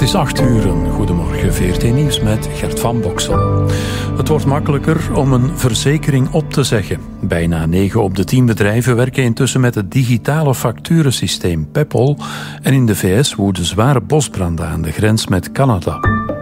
is 8:00. Goedemorgen, VRT Nieuws met Gert van Boksel. Het wordt makkelijker om een verzekering op te zeggen. Bijna 9 op de 10 bedrijven werken intussen met het digitale facturensysteem Peppol. En in de VS woeden zware bosbranden aan de grens met Canada.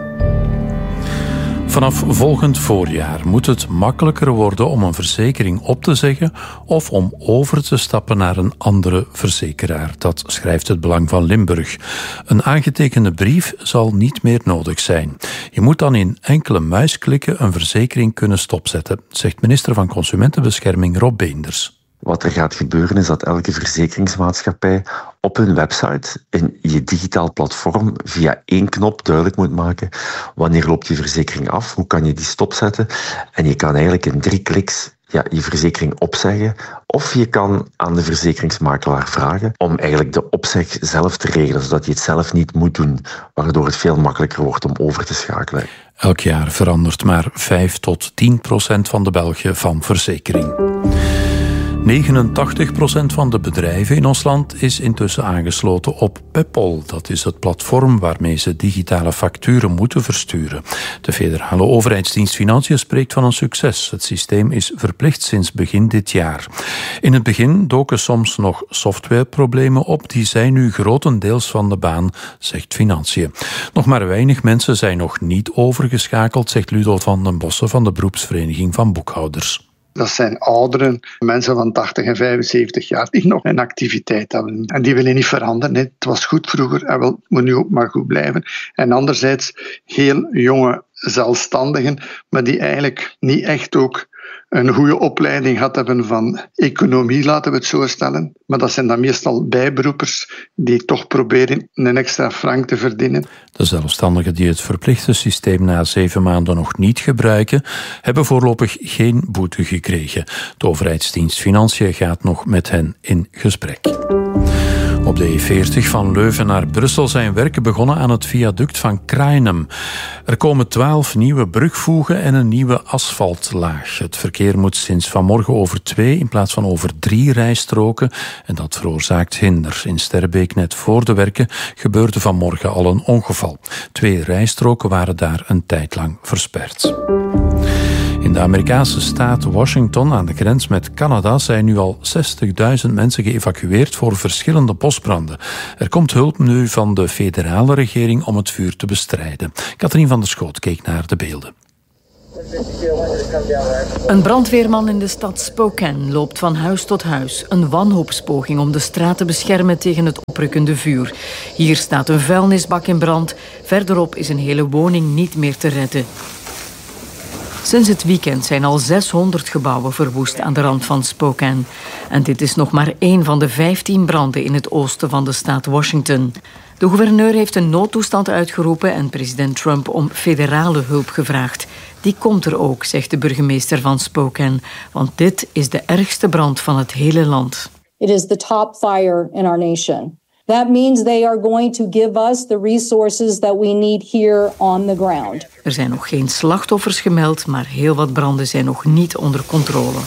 Vanaf volgend voorjaar moet het makkelijker worden om een verzekering op te zeggen of om over te stappen naar een andere verzekeraar. Dat schrijft het Belang van Limburg. Een aangetekende brief zal niet meer nodig zijn. Je moet dan in enkele muisklikken een verzekering kunnen stopzetten, zegt minister van Consumentenbescherming Rob Beenders. Wat er gaat gebeuren is dat elke verzekeringsmaatschappij op hun website in je digitaal platform via 1 knop duidelijk moet maken wanneer loopt die verzekering af, hoe kan je die stopzetten. En je kan eigenlijk in 3 kliks je verzekering opzeggen. Of je kan aan de verzekeringsmakelaar vragen om eigenlijk de opzeg zelf te regelen, zodat je het zelf niet moet doen, waardoor het veel makkelijker wordt om over te schakelen. Elk jaar verandert maar 5 tot 10% van de Belgen van verzekering. 89% van de bedrijven in ons land is intussen aangesloten op Peppol. Dat is het platform waarmee ze digitale facturen moeten versturen. De federale overheidsdienst Financiën spreekt van een succes. Het systeem is verplicht sinds begin dit jaar. In het begin doken soms nog softwareproblemen op. Die zijn nu grotendeels van de baan, zegt Financiën. Nog maar weinig mensen zijn nog niet overgeschakeld, zegt Ludo van den Bossen van de beroepsvereniging van boekhouders. Dat zijn ouderen, mensen van 80 en 75 jaar, die nog een activiteit hebben. En die willen niet veranderen. Nee, het was goed vroeger en het moet nu ook maar goed blijven. En anderzijds heel jonge zelfstandigen, maar die eigenlijk niet echt ook een goede opleiding gehad hebben van economie, laten we het zo stellen. Maar dat zijn dan meestal bijberoepers die toch proberen een extra frank te verdienen. De zelfstandigen die het verplichte systeem na 7 maanden nog niet gebruiken, hebben voorlopig geen boete gekregen. De overheidsdienst Financiën gaat nog met hen in gesprek. Op de E40 van Leuven naar Brussel zijn werken begonnen aan het viaduct van Krainem. Er komen 12 nieuwe brugvoegen en een nieuwe asfaltlaag. Het verkeer moet sinds vanmorgen over 2 in plaats van over 3 rijstroken. En dat veroorzaakt hinder. In Sterbeek, net voor de werken, gebeurde vanmorgen al een ongeval. 2 rijstroken waren daar een tijd lang versperd. In de Amerikaanse staat Washington aan de grens met Canada zijn nu al 60.000 mensen geëvacueerd voor verschillende bosbranden. Er komt hulp nu van de federale regering om het vuur te bestrijden. Katrien van der Schoot keek naar de beelden. Een brandweerman in de stad Spokane loopt van huis tot huis. Een wanhoopspoging om de straat te beschermen tegen het oprukkende vuur. Hier staat een vuilnisbak in brand. Verderop is een hele woning niet meer te redden. Sinds het weekend zijn al 600 gebouwen verwoest aan de rand van Spokane. En dit is nog maar 1 van de 15 branden in het oosten van de staat Washington. De gouverneur heeft een noodtoestand uitgeroepen en president Trump om federale hulp gevraagd. Die komt er ook, zegt de burgemeester van Spokane. Want dit is de ergste brand van het hele land. It is the top fire in our nation. That means they are going to give us the resources that we need here on the ground. Er zijn nog geen slachtoffers gemeld, maar heel wat branden zijn nog niet onder controle.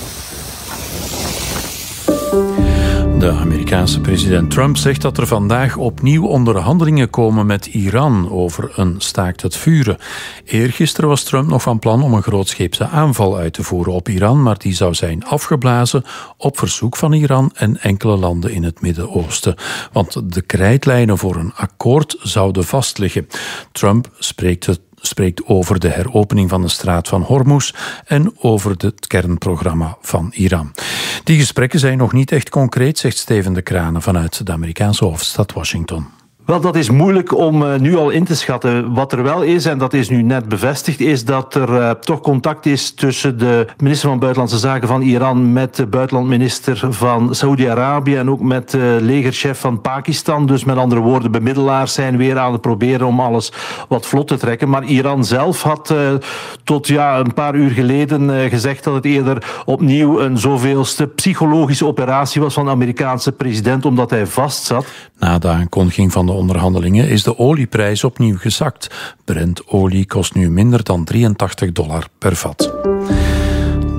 De Amerikaanse president Trump zegt dat er vandaag opnieuw onderhandelingen komen met Iran over een staakt het vuren. Eergisteren was Trump nog van plan om een grootscheepse aanval uit te voeren op Iran, maar die zou zijn afgeblazen op verzoek van Iran en enkele landen in het Midden-Oosten. Want de krijtlijnen voor een akkoord zouden vastliggen. Trump spreekt over de heropening van de straat van Hormuz en over het kernprogramma van Iran. Die gesprekken zijn nog niet echt concreet, zegt Steven de Kranen vanuit de Amerikaanse hoofdstad Washington. Wel, dat is moeilijk om nu al in te schatten. Wat er wel is, en dat is nu net bevestigd, is dat er toch contact is tussen de minister van Buitenlandse Zaken van Iran met de buitenlandminister van Saoedi-Arabië en ook met de legerchef van Pakistan. Dus met andere woorden, bemiddelaars zijn weer aan het proberen om alles wat vlot te trekken. Maar Iran zelf had tot een paar uur geleden gezegd dat het eerder opnieuw een zoveelste psychologische operatie was van de Amerikaanse president, omdat hij vastzat. Na de aankondiging van de onderhandelingen is de olieprijs opnieuw gezakt. Brent-olie kost nu minder dan $83 per vat.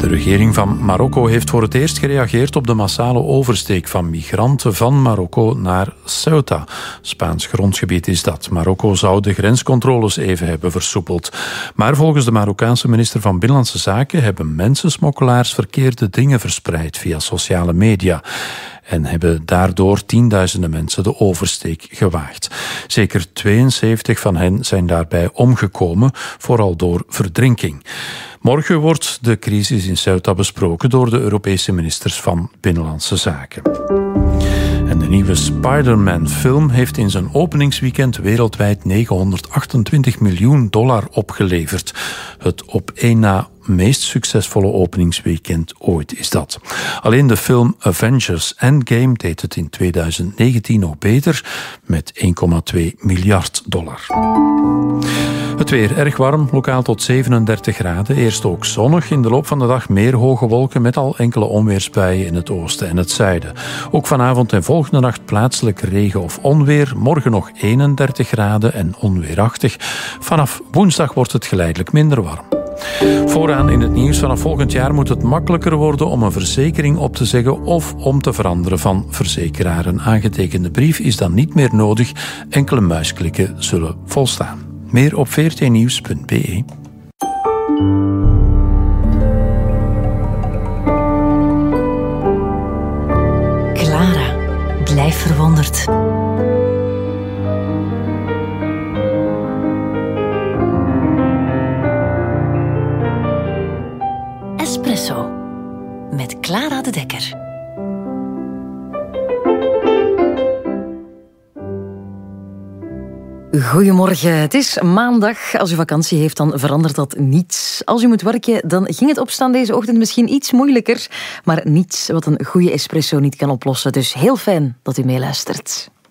De regering van Marokko heeft voor het eerst gereageerd op de massale oversteek van migranten van Marokko naar Ceuta. Spaans grondgebied is dat. Marokko zou de grenscontroles even hebben versoepeld. Maar volgens de Marokkaanse minister van Binnenlandse Zaken hebben mensensmokkelaars verkeerde dingen verspreid via sociale media. En hebben daardoor tienduizenden mensen de oversteek gewaagd. Zeker 72 van hen zijn daarbij omgekomen, vooral door verdrinking. Morgen wordt de crisis in Ceuta besproken door de Europese ministers van Binnenlandse Zaken. En de nieuwe Spider-Man-film heeft in zijn openingsweekend wereldwijd $928 miljoen opgeleverd. Het op één na meest succesvolle openingsweekend ooit is dat. Alleen de film Avengers Endgame deed het in 2019 nog beter, met $1,2 miljard. Het weer erg warm, lokaal tot 37 graden. Eerst ook zonnig, in de loop van de dag meer hoge wolken met al enkele onweersbuien in het oosten en het zuiden. Ook vanavond en volgende nacht plaatselijk regen of onweer. Morgen nog 31 graden en onweerachtig. Vanaf woensdag wordt het geleidelijk minder warm. Vooraan in het nieuws: vanaf volgend jaar moet het makkelijker worden om een verzekering op te zeggen of om te veranderen van verzekeraar. Een aangetekende brief is dan niet meer nodig. Enkele muisklikken zullen volstaan. Meer op vrtnieuws.be. Clara, blijf verwonderd. Espresso met Clara de Dekker. Goedemorgen, het is maandag. Als u vakantie heeft, dan verandert dat niets. Als u moet werken, dan ging het opstaan deze ochtend misschien iets moeilijker. Maar niets wat een goede espresso niet kan oplossen. Dus heel fijn dat u meeluistert.